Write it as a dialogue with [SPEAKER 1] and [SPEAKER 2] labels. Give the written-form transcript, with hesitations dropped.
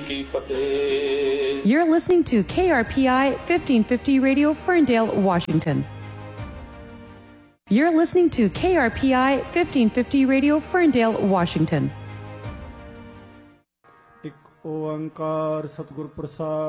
[SPEAKER 1] Ki Fateh.
[SPEAKER 2] You're listening to KRPI 1550 Radio, Ferndale, Washington. You're listening to KRPI 1550 Radio, Ferndale, Washington.
[SPEAKER 3] ਇੱਕ ਓੰਕਾਰ ਸਤਿਗੁਰ ਪ੍ਰਸਾਦ